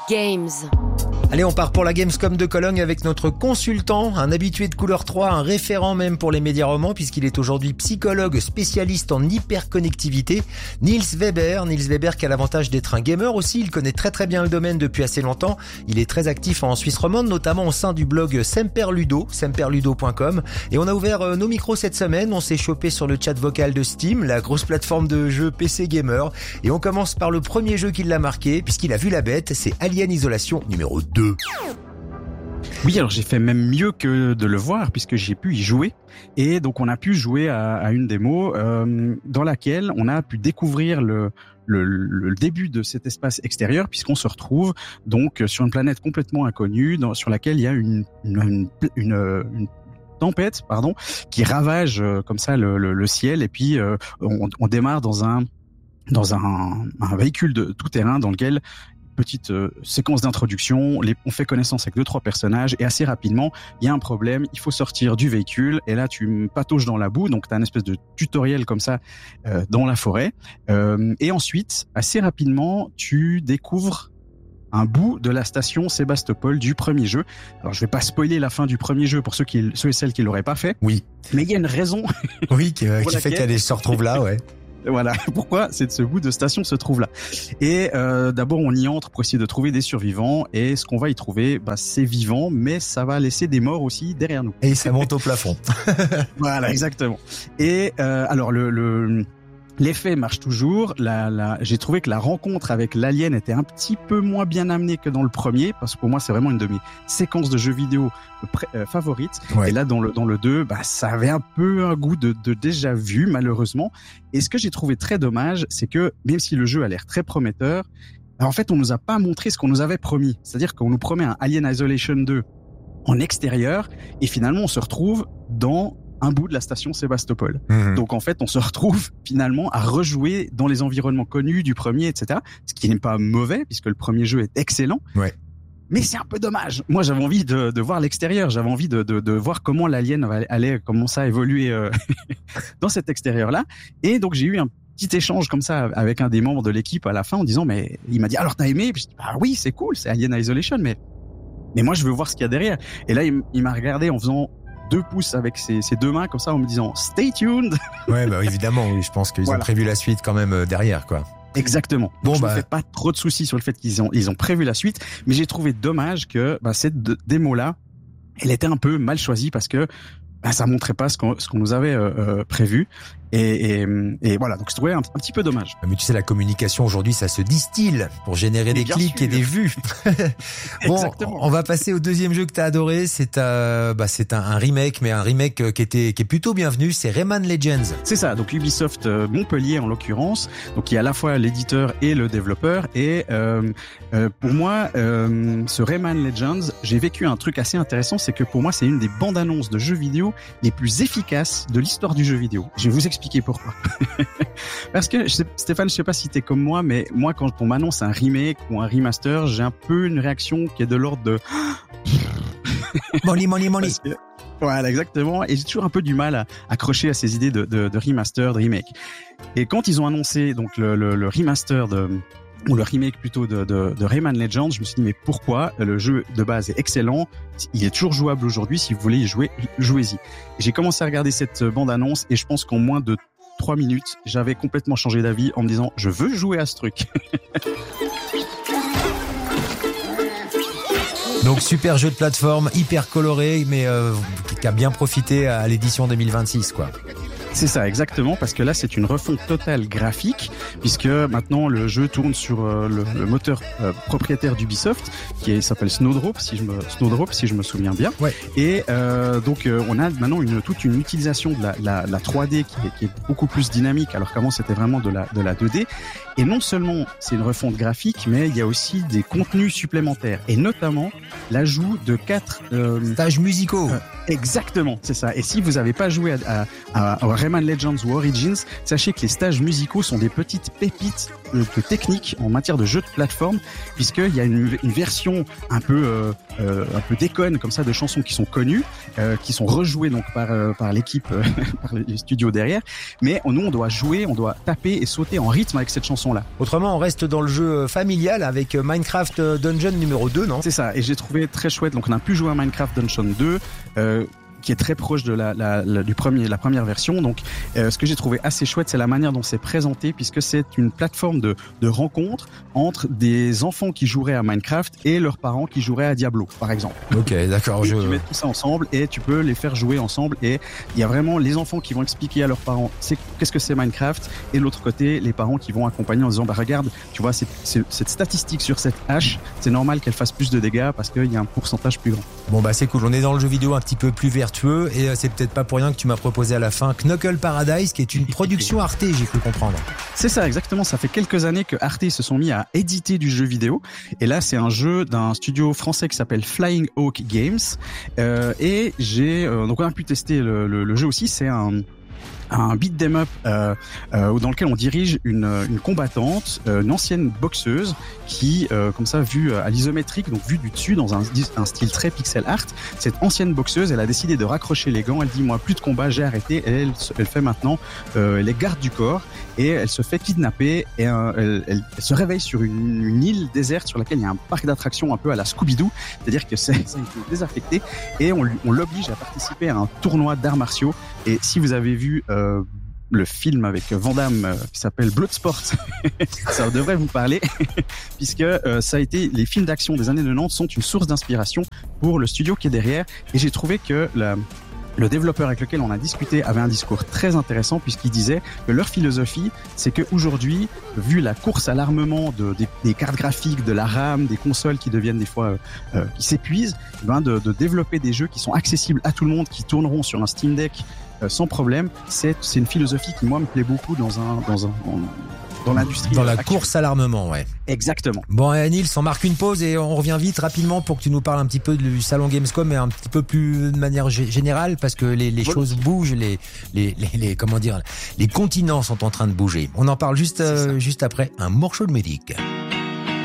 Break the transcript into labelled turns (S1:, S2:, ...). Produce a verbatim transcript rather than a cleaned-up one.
S1: Games.
S2: Allez, on part pour la Gamescom de Cologne avec notre consultant, un habitué de Couleur trois, un référent même pour les médias romans puisqu'il est aujourd'hui psychologue spécialiste en hyperconnectivité. Niels Weber, Niels Weber qui a l'avantage d'être un gamer aussi, il connaît très très bien le domaine depuis assez longtemps. Il est très actif en Suisse romande, notamment au sein du blog Semperludo, semperludo point com. Et on a ouvert nos micros cette semaine, on s'est chopé sur le chat vocal de Steam, la grosse plateforme de jeux P C gamer. Et on commence par le premier jeu qui l'a marqué, puisqu'il a vu la bête, c'est Alien Isolation numéro deux.
S3: Oui, alors j'ai fait même mieux que de le voir puisque j'ai pu y jouer et donc on a pu jouer à, à une démo euh, dans laquelle on a pu découvrir le, le, le début de cet espace extérieur puisqu'on se retrouve donc sur une planète complètement inconnue dans, sur laquelle il y a une, une, une, une, une tempête pardon qui ravage euh, comme ça le, le, le ciel et puis euh, on, on démarre dans un dans un, un véhicule de tout terrain dans lequel petite euh, séquence d'introduction, les, on fait connaissance avec deux trois personnages et assez rapidement il y a un problème, il faut sortir du véhicule et là tu patauges dans la boue, donc tu as une espèce de tutoriel comme ça euh, dans la forêt euh, et ensuite assez rapidement tu découvres un bout de la station Sébastopol du premier jeu. Alors je vais pas spoiler la fin du premier jeu pour ceux qui ceux et celles qui l'auraient pas fait.
S2: Oui.
S3: Mais il y a une raison.
S2: Oui, qui, euh, qui fait qu'elle se retrouve là, ouais.
S3: Voilà, pourquoi c'est ce bout de station se trouve là. Et euh, d'abord on y entre pour essayer de trouver des survivants et ce qu'on va y trouver, bah c'est vivant, mais ça va laisser des morts aussi derrière nous.
S2: Et ça monte au plafond.
S3: Voilà, exactement. Et euh, alors le, le l'effet marche toujours. La, la, j'ai trouvé que la rencontre avec l'alien était un petit peu moins bien amenée que dans le premier, parce que pour moi c'est vraiment une de mes séquences de jeux vidéo pré- euh, favorites. Ouais. Et là dans le dans le deux, bah ça avait un peu un goût de, de déjà vu malheureusement. Et ce que j'ai trouvé très dommage, c'est que même si le jeu a l'air très prometteur, en fait on nous a pas montré ce qu'on nous avait promis. C'est-à-dire qu'on nous promet un Alien Isolation deux en extérieur, et finalement on se retrouve dans un bout de la station Sébastopol. Mmh. Donc en fait, on se retrouve finalement à rejouer dans les environnements connus du premier, et cetera. Ce qui n'est pas mauvais puisque le premier jeu est excellent.
S2: Ouais.
S3: Mais c'est un peu dommage. Moi, j'avais envie de, de voir l'extérieur. J'avais envie de, de, de voir comment l'alien allait commencer à évoluer euh, dans cet extérieur-là. Et donc j'ai eu un petit échange comme ça avec un des membres de l'équipe à la fin en disant, mais il m'a dit alors t'as aimé? Puis je dis bah oui, c'est cool, c'est Alien Isolation, mais mais moi je veux voir ce qu'il y a derrière. Et là il, il m'a regardé en faisant deux pouces avec ses, ses deux mains comme ça en me disant stay tuned.
S2: Ouais, bah évidemment, oui, je pense qu'ils voilà. ont prévu la suite quand même derrière, quoi.
S3: Exactement.
S2: Bon,
S3: Donc,
S2: bah...
S3: je me fais pas trop de soucis sur le fait qu'ils ont ils ont prévu la suite, mais j'ai trouvé dommage que bah, cette démo là, elle était un peu mal choisie parce que bah, ça montrait pas ce qu'on ce qu'on nous avait euh, euh, prévu. Et, et, et voilà, donc je trouvais un, un petit peu dommage.
S2: Mais tu sais, la communication aujourd'hui, ça se distille pour générer des clics sûr. et des vues. Bon, exactement. On va passer au deuxième jeu que t'as adoré. C'est, euh, bah, c'est un, un remake, mais un remake qui était, qui est plutôt bienvenu. C'est Rayman Legends.
S3: C'est ça. Donc Ubisoft Montpellier en l'occurrence. Donc il y a à la fois l'éditeur et le développeur. Et euh, euh, pour moi, euh, ce Rayman Legends, j'ai vécu un truc assez intéressant, c'est que pour moi, c'est une des bandes annonces de jeux vidéo les plus efficaces de l'histoire du jeu vidéo. Je vais vous expliquer pourquoi. Parce que, je sais, Stéphane, je sais pas si t'es comme moi, mais moi, quand on m'annonce un remake ou un remaster, j'ai un peu une réaction qui est de l'ordre de...
S2: Molly, molly, molly.
S3: Que... Voilà, exactement. Et j'ai toujours un peu du mal à accrocher à ces idées de, de, de remaster, de remake. Et quand ils ont annoncé donc le, le, le remaster de... ou le remake plutôt de, de, de Rayman Legends, je me suis dit mais pourquoi? Le jeu de base est excellent, il est toujours jouable aujourd'hui, si vous voulez y jouer, jouez-y. J'ai commencé à regarder cette bande-annonce et je pense qu'en moins de trois minutes, j'avais complètement changé d'avis en me disant je veux jouer à ce truc.
S2: Donc super jeu de plateforme, hyper coloré, mais euh, qui a bien profité à l'édition deux mille vingt-six, quoi.
S3: C'est ça, exactement, parce que là, c'est une refonte totale graphique, puisque maintenant, le jeu tourne sur euh, le, le moteur euh, propriétaire d'Ubisoft, qui est, s'appelle Snowdrop, si je me, Snowdrop, si je me souviens bien.
S2: Ouais.
S3: Et euh, donc, euh, on a maintenant une, toute une utilisation de la, la, la trois D qui est, qui est beaucoup plus dynamique, alors qu'avant, c'était vraiment de la, de la deux D. Et non seulement c'est une refonte graphique, mais il y a aussi des contenus supplémentaires, et notamment l'ajout de quatre
S2: euh, stages musicaux. Euh,
S3: exactement, c'est ça. Et si vous n'avez pas joué à, à, à Rayman Legends ou Origins, sachez que les stages musicaux sont des petites pépites de, de technique en matière de jeux de plateforme, puisqu'il y a une, une version un peu euh, euh, un peu déconne comme ça de chansons qui sont connues, euh, qui sont rejouées donc par euh, par l'équipe, euh, par les studios derrière. Mais nous, on doit jouer, on doit taper et sauter en rythme avec cette chanson-là.
S2: Autrement, on reste dans le jeu familial avec Minecraft Dungeon numéro deux, non ?
S3: C'est ça. Et j'ai trouvé très chouette. Donc, on a pu jouer à Minecraft Dungeon deux. Euh, qui est très proche de la, la, la du premier, la première version. Donc, euh, ce que j'ai trouvé assez chouette, c'est la manière dont c'est présenté, puisque c'est une plateforme de, de rencontre entre des enfants qui joueraient à Minecraft et leurs parents qui joueraient à Diablo, par exemple.
S2: Ok, d'accord.
S3: Et
S2: je...
S3: tu mets tout ça ensemble et tu peux les faire jouer ensemble. Et il y a vraiment les enfants qui vont expliquer à leurs parents c'est, qu'est-ce que c'est Minecraft, et de l'autre côté, les parents qui vont accompagner en disant bah regarde, tu vois, c'est, c'est, cette statistique sur cette hache, c'est normal qu'elle fasse plus de dégâts parce qu'il y a un pourcentage plus grand.
S2: Bon bah c'est cool, on est dans le jeu vidéo un petit peu plus vertueux, et c'est peut-être pas pour rien que tu m'as proposé à la fin Knuckle Paradise, qui est une production Arte, j'ai cru comprendre.
S3: C'est ça, exactement. Ça fait quelques années que Arte se sont mis à éditer du jeu vidéo, et là c'est un jeu d'un studio français qui s'appelle Flying Hawk Games, euh, et j'ai euh, donc on a pu tester le, le, le jeu aussi. C'est un un beat 'em up euh, euh, dans lequel on dirige une, une combattante, euh, une ancienne boxeuse qui, euh, comme ça, vue à l'isométrique, donc vue du dessus dans un, un style très pixel art. Cette ancienne boxeuse, elle a décidé de raccrocher les gants. Elle dit moi plus de combat, j'ai arrêté. Et elle, elle fait maintenant euh, les gardes du corps, et elle se fait kidnapper, et euh, elle, elle, elle se réveille sur une, une île déserte sur laquelle il y a un parc d'attractions un peu à la Scooby-Doo, c'est-à-dire que c'est, ça a été désaffecté, et on, on l'oblige à participer à un tournoi d'arts martiaux. Et si vous avez vu euh, le film avec Van Damme euh, qui s'appelle Bloodsport, ça devrait vous parler, puisque euh, ça a été, les films d'action des années quatre-vingt-dix sont une source d'inspiration pour le studio qui est derrière. Et j'ai trouvé que la le développeur avec lequel on a discuté avait un discours très intéressant, puisqu'il disait que leur philosophie, c'est qu'aujourd'hui, vu la course à l'armement de, des, des cartes graphiques, de la RAM, des consoles qui deviennent des fois, euh, qui s'épuisent, ben de, de développer des jeux qui sont accessibles à tout le monde, qui tourneront sur un Steam Deck euh, sans problème. C'est, c'est une philosophie qui, moi, me plaît beaucoup dans un, dans un, dans, dans l'industrie.
S2: Dans la
S3: actuelle.
S2: course à l'armement, ouais.
S3: Exactement.
S2: Bon, Nils, on marque une pause et on revient vite, rapidement, pour que tu nous parles un petit peu du salon Gamescom, mais un petit peu plus de manière g- générale, parce que les, les voilà. choses bougent, les, les, les, les, comment dire, les continents sont en train de bouger. On en parle juste, euh, juste après un morceau de musique.